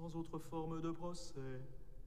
sans autre forme de procès.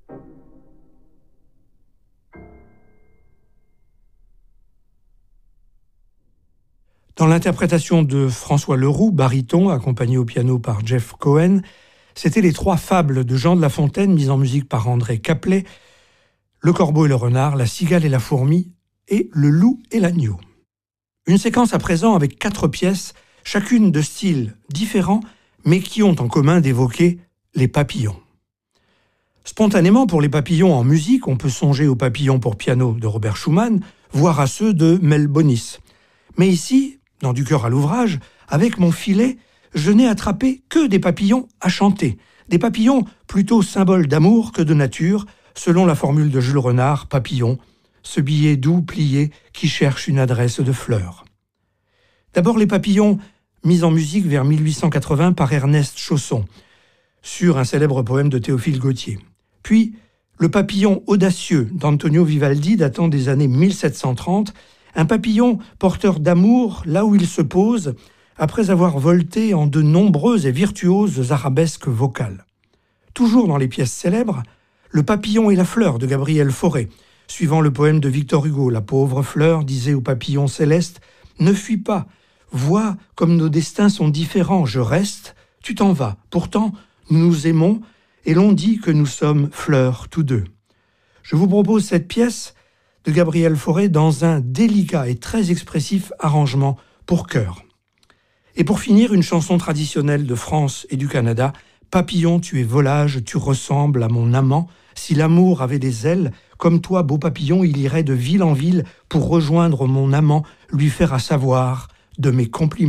Dans l'interprétation de François Leroux, baryton, accompagné au piano par Jeff Cohen, c'était les 3 fables de Jean de La Fontaine, mises en musique par André Caplet, Le corbeau et le renard, La cigale et la fourmi, et Le loup et l'agneau. Une séquence à présent avec 4 pièces, chacune de styles différents, mais qui ont en commun d'évoquer les papillons. Spontanément, pour les papillons en musique, on peut songer aux papillons pour piano de Robert Schumann, voire à ceux de Mel Bonis. Mais ici, dans Du cœur à l'ouvrage, avec mon filet, je n'ai attrapé que des papillons à chanter. Des papillons plutôt symboles d'amour que de nature, selon la formule de Jules Renard, papillon, ce billet doux plié qui cherche une adresse de fleurs. D'abord les papillons, mis en musique vers 1880 par Ernest Chausson, sur un célèbre poème de Théophile Gautier. Puis le papillon audacieux d'Antonio Vivaldi datant des années 1730, un papillon porteur d'amour là où il se pose, après avoir volté en de nombreuses et virtuoses arabesques vocales. Toujours dans les pièces célèbres, Le papillon et la fleur de Gabriel Fauré, suivant le poème de Victor Hugo, la pauvre fleur disait au papillon céleste « Ne fuis pas, vois comme nos destins sont différents, je reste, tu t'en vas, pourtant nous nous aimons et l'on dit que nous sommes fleurs tous deux. » Je vous propose cette pièce de Gabriel Fauré dans un délicat et très expressif arrangement pour chœur. Et pour finir, une chanson traditionnelle de France et du Canada, « Papillon, tu es volage, tu ressembles à mon amant. Si l'amour avait des ailes, comme toi, beau papillon, il irait de ville en ville pour rejoindre mon amant, lui faire à savoir de mes compliments. »